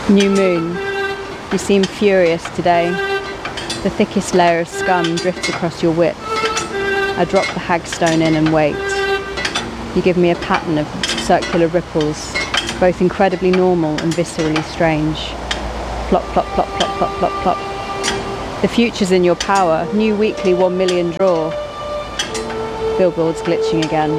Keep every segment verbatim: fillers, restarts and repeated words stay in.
New moon. You seem furious today. The thickest layer of scum drifts across your width. I drop the hagstone in and wait. You give me a pattern of circular ripples, both incredibly normal and viscerally strange. Plop, plop, plop, plop, plop, plop, plop. The future's in your power. New weekly one million draw. Billboards glitching again.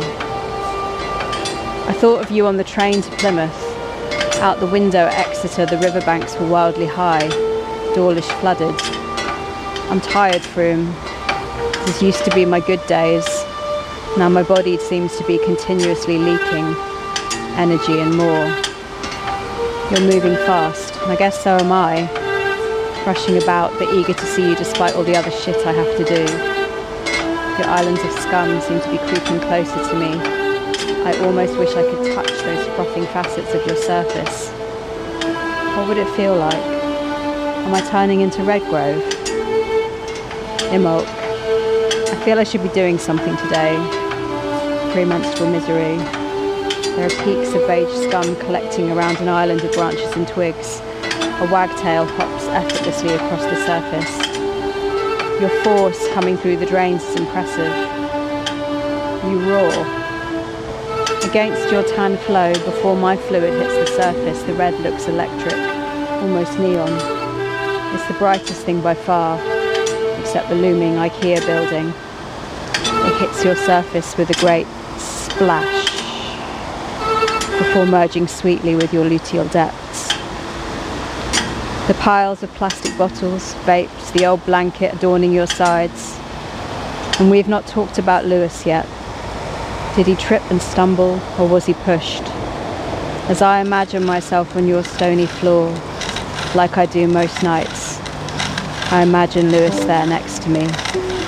I thought of you on the train to Plymouth. Out the window at Exeter, the riverbanks were wildly high, Dawlish flooded. I'm tired, Froome. This used to be my good days. Now my body seems to be continuously leaking energy and more. You're moving fast, and I guess so am I. Rushing about, but eager to see you despite all the other shit I have to do. Your islands of scum seem to be creeping closer to me. I almost wish I could touch those frothing facets of your surface. What would it feel like? Am I turning into Redgrove? Imbolc. I feel I should be doing something today. Premenstrual misery. There are peaks of beige scum collecting around an island of branches and twigs. A wagtail hops effortlessly across the surface. Your force coming through the drains is impressive. You roar. Against your tan flow, before my fluid hits the surface, the red looks electric, almost neon. It's the brightest thing by far, except the looming IKEA building. It hits your surface with a great splash, before merging sweetly with your luteal depths. The piles of plastic bottles, vapes, the old blanket adorning your sides. And we've not talked about Lewis yet. Did he trip and stumble, or was he pushed? As I imagine myself on your stony floor, like I do most nights, I imagine Lewis there next to me.